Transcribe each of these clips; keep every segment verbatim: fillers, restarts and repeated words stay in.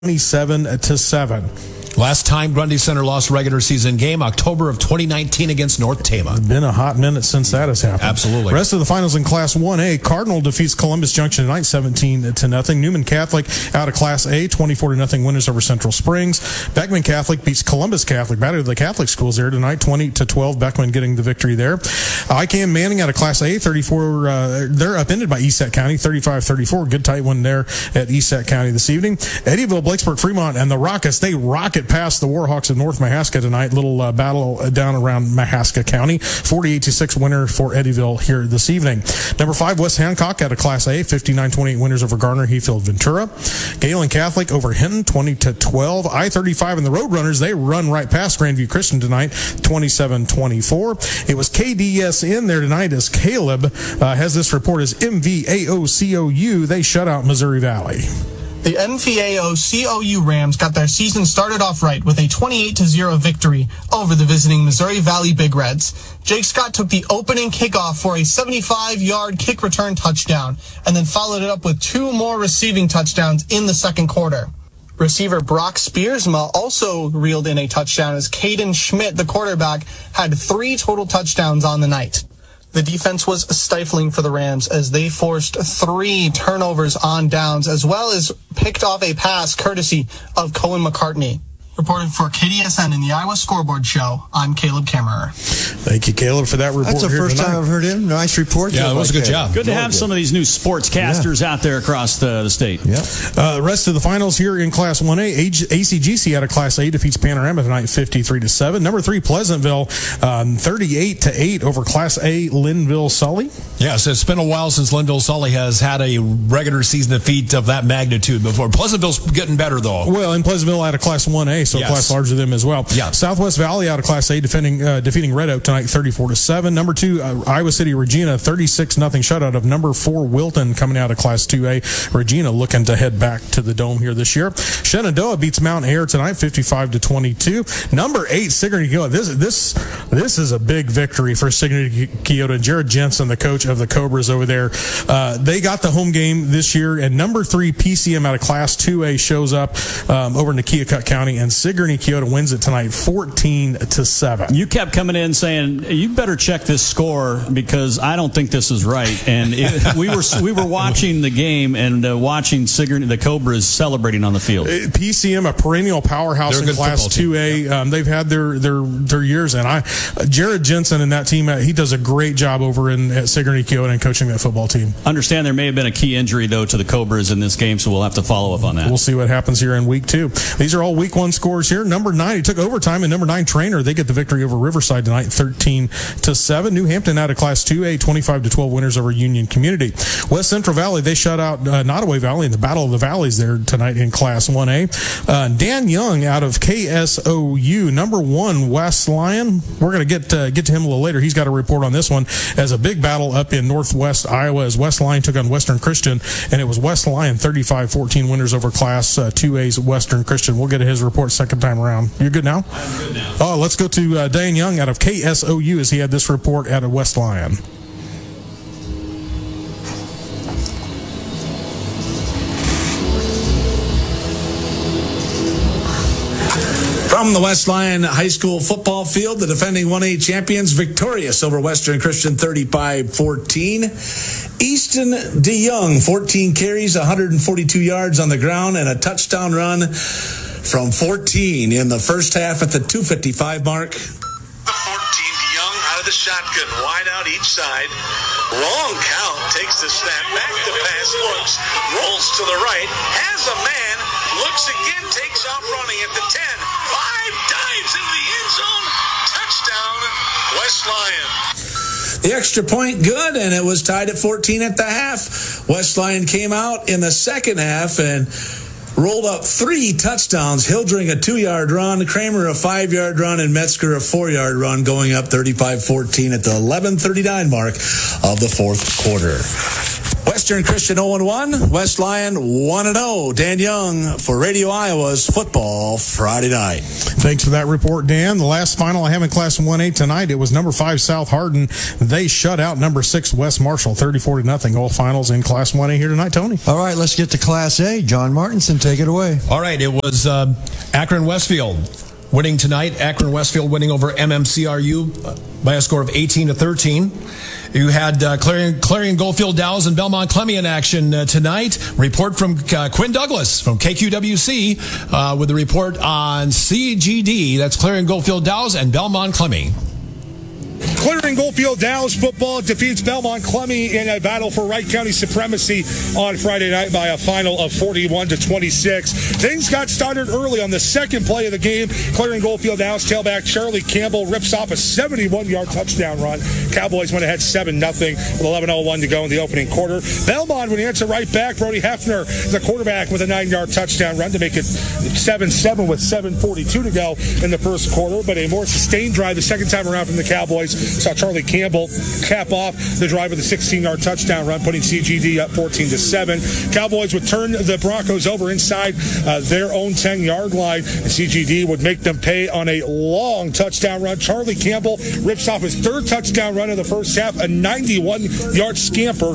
twenty-seven to seven. Last time Grundy Center lost a regular season game, October of twenty nineteen against North Tama. It's been a hot minute since that has happened. Absolutely. Rest of the finals in Class one A. Cardinal defeats Columbus Junction tonight, seventeen to nothing. Newman Catholic out of Class A, twenty-four to nothing winners over Central Springs. Beckman Catholic beats Columbus Catholic. Battle of the Catholic schools there tonight, twenty to twelve. Beckman getting the victory there. I C A M Manning out of Class A, thirty-four. Uh, they're upended by East County, thirty-five thirty-four. Good tight one there at East County this evening. Eddyville, Blacksburg, Fremont, and the Rockets, they rocket past the Warhawks of North Mahaska tonight. Little uh, battle down around Mahaska County. forty-eight to six winner for Eddyville here this evening. Number five, West Hancock out of Class A, fifty-nine twenty-eight winners over Garner, Heathfield, Ventura. Galen Catholic over Hinton, twenty to twelve. I thirty-five and the Roadrunners, they run right past Grandview Christian tonight, twenty-seven twenty-four. It was K D S in there tonight as Caleb uh, has this report as M V A O C O U. They shut out Missouri Valley. The M V A O C O U Rams got their season started off right with a twenty-eight to zero victory over the visiting Missouri Valley Big Reds. Jake Scott took the opening kickoff for a seventy-five yard kick return touchdown and then followed it up with two more receiving touchdowns in the second quarter. Receiver Brock Spearsma also reeled in a touchdown as Caden Schmidt, the quarterback, had three total touchdowns on the night. The defense was stifling for the Rams as they forced three turnovers on downs, as well as picked off a pass courtesy of Cohen McCartney. Reporting for K D S N in the Iowa Scoreboard Show, I'm Caleb Kammerer. Thank you, Caleb, for that report. That's the here first tonight. time I've heard him. Nice report. Yeah, it was a good job. Good to have some of these new sportscasters yeah. out there across the, the state. Yeah. Uh, the rest of the finals here in Class one A. A C G C out of Class A defeats Panorama tonight, fifty-three to seven. Number three, Pleasantville, um, thirty-eight to eight over Class A Linville Sully. Yes, it's been a while since Linville Sully has had a regular season defeat of that magnitude before. Pleasantville's getting better, though. Well, and Pleasantville out of Class one A, so yes. a class larger than them as well. Yeah. Southwest Valley out of Class A defending, uh, defeating Red Oak tonight, thirty-four to seven. Number two, uh, Iowa City Regina, thirty-six nothing shutout of number four Wilton coming out of Class two A. Regina looking to head back to the Dome here this year. Shenandoah beats Mount Ayr tonight, fifty-five to twenty-two. Number eight, Sigourney Keota. This this this is a big victory for Sigourney Keota. Jared Jensen, the coach of the Cobras over there, uh, they got the home game this year. And number three, P C M out of Class two A shows up um, over in Keokuk County, and Sigourney Keota wins it tonight, fourteen to seven. You kept coming in saying you better check this score because I don't think this is right. And it, we were we were watching the game and uh, watching Sigourney, the Cobras celebrating on the field. P C M, a perennial powerhouse They're in Class two A. Um, they've had their their their years, and I, uh, Jared Jensen and that team, uh, he does a great job over in at Sigourney Keota and coaching that football team. Understand there may have been a key injury though to the Cobras in this game, so we'll have to follow up on that. We'll see what happens here in week two. These are all week one scores here. Number nine, he took overtime, and number nine Trainer, they get the victory over Riverside tonight, thirteen to seven. New Hampton out of Class two A, twenty-five to twelve winners over Union Community. West Central Valley, they shut out uh, Nottoway Valley in the Battle of the Valleys there tonight in Class one A. Uh, Dan Young out of K S O U, number one West Lyon. We're going to get uh, get to him a little later. He's got a report on this one as a big battle up in northwest Iowa as West Lyon took on Western Christian, and it was West Lyon thirty-five fourteen winners over Class uh, two A's Western Christian. We'll get his report second time around. You good now? I'm good now. Oh, let's go to uh, Dan Young out of K S O U as he had this report out of West Lyon. From the West Lyon High School football field, the defending one A champions victorious over Western Christian thirty-five fourteen. Easton DeYoung, fourteen carries, one hundred forty-two yards on the ground, and a touchdown run from fourteen in the first half at the two fifty-five mark. The fourteen, DeYoung out of the shotgun, wide out each side. Long count, takes the snap, back to pass, looks, rolls to the right, has a man, looks again, takes off running at the ten. Five, dives into the end zone. Touchdown, West Lyon. The extra point good, and it was tied at fourteen at the half. West Lyon came out in the second half and rolled up three touchdowns. Hildring a two-yard run, Kramer a five-yard run, and Metzger a four-yard run, going up thirty-five fourteen at the eleven thirty-nine mark of the fourth quarter. West Western Christian oh and one, West Lyon one and oh. Dan Young for Radio Iowa's Football Friday Night. Thanks for that report, Dan. The last final I have in Class one A tonight, it was number five South Hardin. They shut out number six West Marshall, thirty-four to nothing. All finals in Class one A here tonight, Tony. All right, let's get to Class A. John Martinson, take it away. All right, it was uh, Akron Westfield winning tonight. Akron Westfield winning over M M C R U by a score of eighteen to thirteen. You had uh, Clarion, Clarion Goldfield Dows and Belmont Clemmy in action uh, tonight. Report from uh, Quinn Douglas from K Q W C uh, with a report on C G D. That's Clarion Goldfield Dows and Belmont Clemmy. Clarion Goldfield Dows football defeats Belmont Clemmy in a battle for Wright County supremacy on Friday night by a final of forty-one to twenty-six. Things got started early on the second play of the game. Clarion Goldfield Dows tailback Charlie Campbell rips off a seventy-one-yard touchdown run. Cowboys went ahead seven nothing with eleven oh one to go in the opening quarter. Belmont would answer right back. Brody Hefner, the quarterback, with a nine-yard touchdown run to make it seven seven with seven forty-two to go in the first quarter. But a more sustained drive the second time around from the Cowboys saw Charlie Campbell cap off the drive with a sixteen-yard touchdown run, putting C G D up fourteen to seven. Cowboys would turn the Broncos over inside uh, their own ten-yard line, and C G D would make them pay on a long touchdown run. Charlie Campbell rips off his third touchdown run of the first half, a ninety-one-yard scamper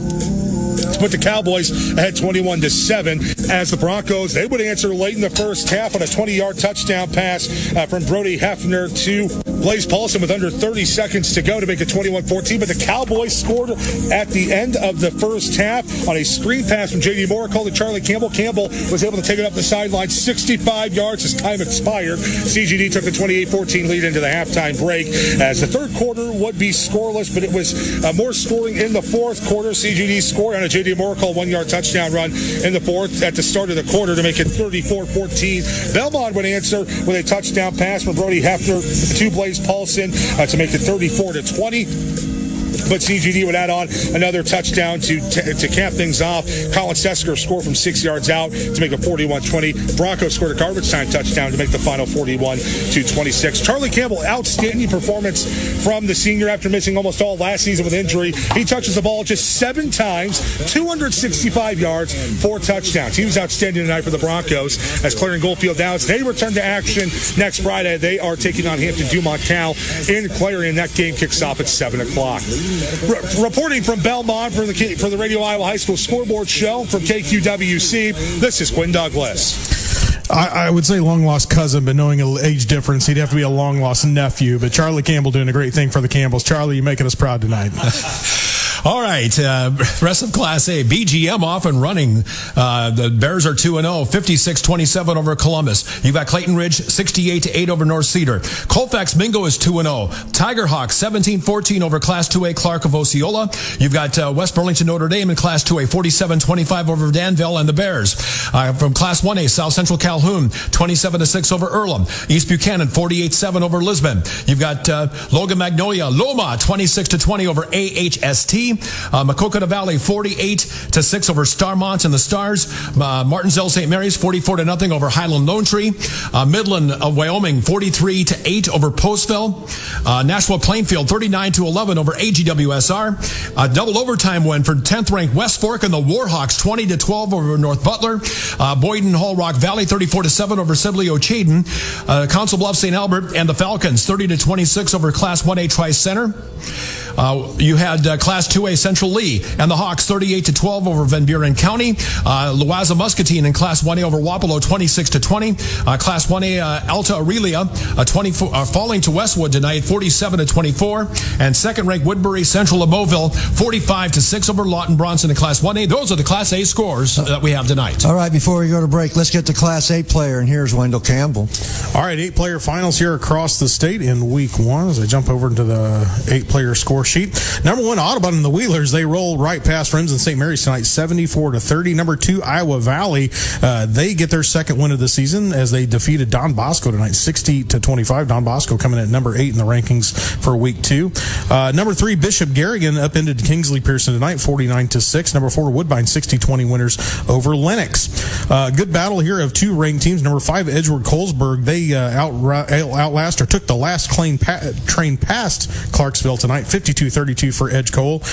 to put the Cowboys ahead twenty-one to seven. As the Broncos, they would answer late in the first half on a twenty-yard touchdown pass uh, from Brody Hefner to Blaze Paulson with under thirty seconds to go to make it twenty-one fourteen. But the Cowboys scored at the end of the first half on a screen pass from J D Moore called to Charlie Campbell. Campbell was able to take it up the sideline sixty-five yards as time expired. C G D took the twenty-eight fourteen lead into the halftime break, as the third quarter would be scoreless, but it was uh, more scoring in the fourth quarter. C G D scored on a J D Moore called one-yard touchdown run in the fourth at the start of the quarter to make it thirty-four fourteen. Belmont would answer with a touchdown pass from Brody Hefner to Blaze Paulson uh, to make it thirty-four to twenty. But C G D would add on another touchdown to t- to cap things off. Colin Sesker scored from six yards out to make it forty-one twenty. Broncos scored a garbage time touchdown to make the final forty-one to twenty-six. Charlie Campbell, outstanding performance from the senior after missing almost all last season with injury. He touches the ball just seven times, two hundred sixty-five yards, four touchdowns. He was outstanding tonight for the Broncos. As Clarion Goldfield Downs, they return to action next Friday. They are taking on Hampton Dumont Cal in Clarion. That game kicks off at seven o'clock. Re- reporting from Belmont for the for the Radio Iowa High School Scoreboard Show from K Q W C, this is Quinn Douglas. I, I would say long-lost cousin, but knowing an age difference, he'd have to be a long-lost nephew. But Charlie Campbell doing a great thing for the Campbells. Charlie, you're making us proud tonight. All right, uh, rest of Class A, B G M off and running. Uh, the Bears are two and oh, fifty-six twenty-seven over Columbus. You've got Clayton Ridge, sixty-eight to eight over North Cedar. Colfax Mingo is two and oh. Tiger Hawk, seventeen fourteen over Class two A Clark of Osceola. You've got uh, West Burlington Notre Dame in Class two A, forty-seven twenty-five over Danville and the Bears. Uh, from Class one A, South Central Calhoun, twenty-seven to six over Earlham. East Buchanan, forty-eight seven over Lisbon. You've got uh, Logan Magnolia, Loma, twenty-six to twenty over A H S T. Uh, Macocata Valley, forty-eight to six over Starmont and the Stars. Uh, Martinsville Saint Mary's, forty-four to nothing over Highland Lone Tree. Uh, Midland of Wyoming, forty-three to eight over Postville. Uh, Nashua Plainfield, thirty-nine to eleven over A G W S R. A double overtime win for tenth ranked West Fork and the Warhawks, twenty to twelve over North Butler. Uh, Boyden Hall Rock Valley, thirty-four to seven over Sibley Ochaden. Uh, Council Bluffs Saint Albert and the Falcons, thirty to twenty-six over Class one A Tri-Center. Uh, you had uh, Class two A Central Lee and the Hawks thirty-eight to twelve over Van Buren County. Uh, Loaza Muscatine in Class one A over Wapello twenty-six to twenty. Uh, Class one A uh, Alta Aurelia uh, twenty-four, uh, falling to Westwood tonight forty-seven to twenty-four. And second-ranked Woodbury Central of Mobile forty-five to six over Lawton Bronson in Class one A. Those are the Class A scores that we have tonight. All right, before we go to break, let's get to Class A player, and here's Wendell Campbell. All right, eight-player finals here across the state in week one as I jump over into the eight-player score sheet. Number one, Audubon and the Wheelers, they roll right past Friends and Saint Mary's tonight, seventy-four to thirty. Number two, Iowa Valley, uh, they get their second win of the season as they defeated Don Bosco tonight, sixty to twenty-five. Don Bosco coming in at number eight in the rankings for week two. Uh, number three, Bishop Garrigan upended Kingsley Pearson tonight, forty-nine to six. Number four, Woodbine, sixty twenty winners over Lennox. Uh, good battle here of two ranked teams. Number five, Edgewood Colesburg, they uh, out, outlast or took the last claim pa- train past Clarksville tonight, fifty-two thirty-two for Edge Cole.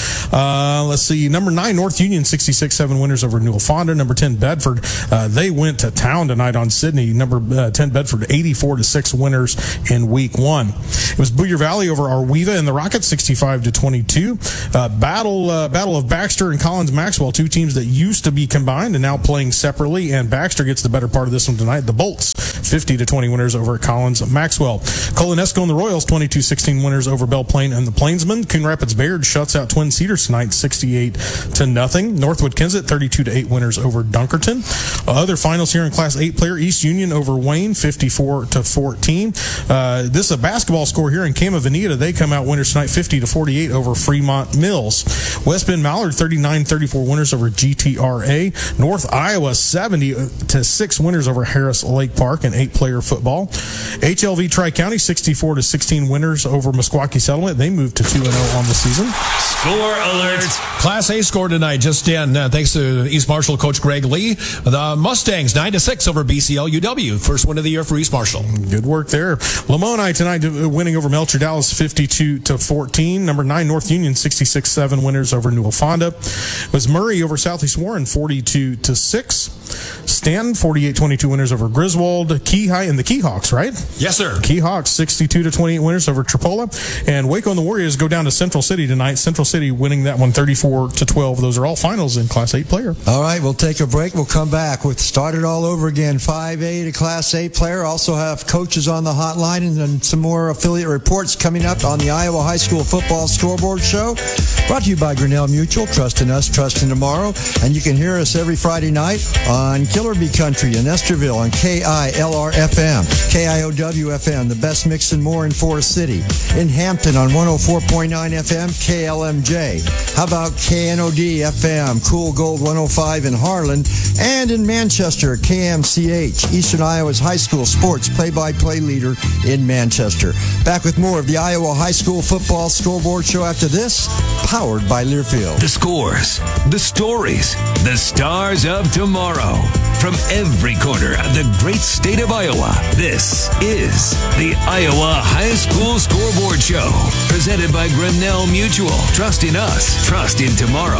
Uh, let's see. Number nine, North Union, sixty-six seven winners over Newell Fonda. Number ten, Bedford. Uh, they went to town tonight on Sydney. Number uh, ten, Bedford, eighty-four to six winners in week one. It was Boyer Valley over Arweva and the Rockets, sixty-five to twenty-two. Uh, battle, uh, battle of Baxter and Collins Maxwell, two teams that used to be combined and now playing separately. And Baxter gets the better part of this one tonight. The Bolts, fifty to twenty winners over Collins Maxwell. Colonesco and the Royals, twenty-two sixteen winners over Belle Plaine and the Plainsmen. Coon Rapids Bayard shuts out Twin Cedars tonight, sixty-eight to nothing. Northwood Kensett, thirty-two to eight winners over Dunkerton. Uh, other finals here in Class eight player, East Union over Wayne, fifty-four to fourteen. Uh, this is a basketball score here in Cama Veneta. They come out winners tonight, fifty to forty-eight over Fremont Mills. West Bend Mallard, thirty-nine thirty-four winners over G T R A. North Iowa, seventy to six winners over Harris Lake Park in eight player football. H L V Tri-County, sixty-four to sixteen winners over Meskwaki Settlement. They moved to two and oh on the season. Score alert. Class A score tonight just in. Uh, thanks to East Marshall coach Greg Lee. The Mustangs nine to six over B C L U W. First win of the year for East Marshall. Good work there. Lamoni tonight winning over Melcher Dallas fifty-two to fourteen. Number nine, North Union, sixty-six seven winners over Newell Fonda. It was Murray over Southeast Warren, forty-two to six. Stanton, forty-eight twenty-two winners over Griswold. Keyhigh and the Keyhawks, right? Yes, sir. Keyhawks, sixty-two to twenty-eight winners over Tripola. And Waco and the Warriors go down to Central City tonight. Central City winning that one thirty-four to twelve. Those are all finals in Class eight player. All right, we'll take a break. We'll come back with Start It All Over Again, five A to Class eight player. Also have coaches on the hotline and then some more affiliate reports coming up on the Iowa High School Football Scoreboard Show. Brought to you by Grinnell Mutual. Trust in us, trust in tomorrow. And you can hear us every Friday night on Killer Bee Country in Esterville on K I L R F M, K I O W F M, the best mix and more in Forest City. In Hampton on one oh four point nine F M, K L M J. How about K N O D F M, Cool Gold one oh five in Harlan. And in Manchester, K M C H, Eastern Iowa's high school sports play-by-play leader in Manchester. Back with more of the Iowa High School Football Scoreboard Show after this, powered by Learfield. The scores, the stories, the stars of tomorrow. From every corner of the great state of Iowa, this is the Iowa High School Scoreboard Show. Presented by Grinnell Mutual. Trust in us. Trust in tomorrow.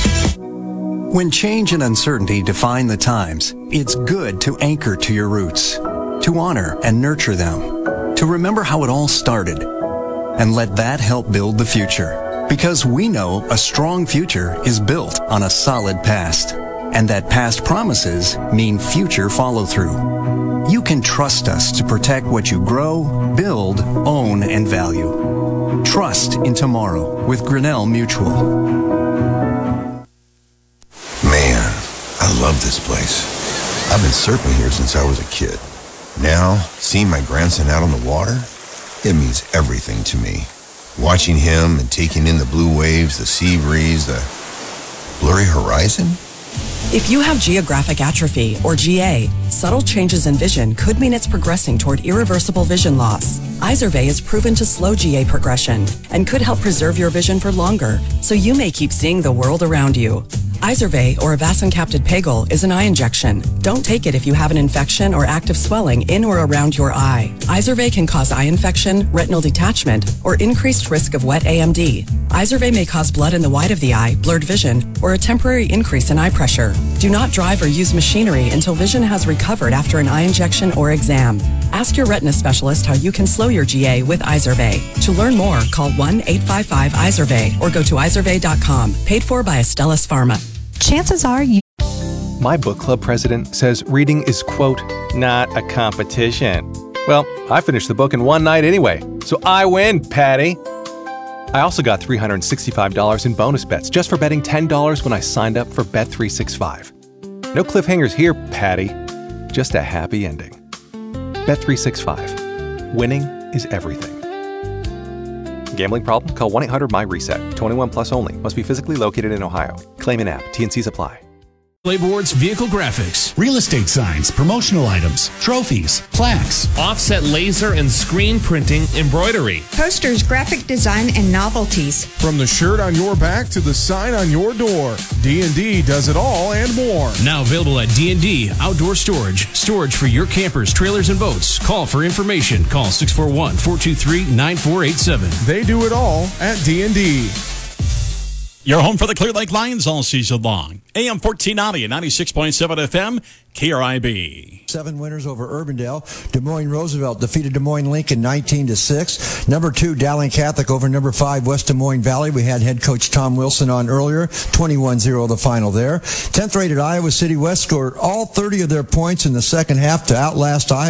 When change and uncertainty define the times, it's good to anchor to your roots, to honor and nurture them, to remember how it all started, and let that help build the future. Because we know a strong future is built on a solid past. And that past promises mean future follow-through. You can trust us to protect what you grow, build, own, and value. Trust in tomorrow with Grinnell Mutual. Man, I love this place. I've been surfing here since I was a kid. Now, seeing my grandson out on the water, it means everything to me. Watching him and taking in the blue waves, the sea breeze, the blurry horizon. If you have geographic atrophy, or G A, subtle changes in vision could mean it's progressing toward irreversible vision loss. Izervay is proven to slow G A progression and could help preserve your vision for longer, so you may keep seeing the world around you. Izervay, or avacincaptad pegol, is an eye injection. Don't take it if you have an infection or active swelling in or around your eye. Izervay can cause eye infection, retinal detachment, or increased risk of wet A M D. Izervay may cause blood in the white of the eye, blurred vision, or a temporary increase in eye pressure. Do not drive or use machinery until vision has recovered after an eye injection or exam. Ask your retina specialist how you can slow your G A with Izervay. To learn more, call one eight five five Izervay or go to izervay dot com. Paid for by Astellas Pharma. Chances are you... My book club president says reading is, quote, not a competition. Well, I finished the book in one night anyway, so I win, Patty. I also got three hundred sixty-five dollars in bonus bets just for betting ten dollars when I signed up for Bet three sixty-five. No cliffhangers here, Patty. Just a happy ending. Bet three sixty-five. Winning is everything. Gambling problem? Call one eight hundred my reset. twenty-one plus only. Must be physically located in Ohio. Claim in app. T and Cs apply. Playboards, vehicle graphics, real estate signs, promotional items, trophies, plaques, offset laser and screen printing, embroidery, posters, graphic design, and novelties. From the shirt on your back to the sign on your door, D and D does it all and more. Now available at D and D Outdoor Storage. Storage for your campers, trailers, and boats. Call for information. Call six four one, four two three, nine four eight seven. They do it all at D and D. Your home for the Clear Lake Lions all season long. A M fourteen ninety and ninety-six point seven F M, K R I B. Seven winners over Urbandale. Des Moines Roosevelt defeated Des Moines Lincoln nineteen to six. Number two, Dowling Catholic over number five, West Des Moines Valley. We had head coach Tom Wilson on earlier. twenty-one zero the final there. tenth rated Iowa City West scored all thirty of their points in the second half to outlast Iowa.